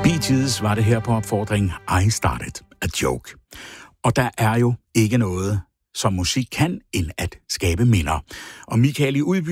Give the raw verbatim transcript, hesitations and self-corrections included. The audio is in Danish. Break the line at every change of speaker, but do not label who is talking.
Bee Gees var det her på opfordring I Started a Joke. Og der er jo ikke noget, som musik kan, end at skabe minder. Og Michael i Udby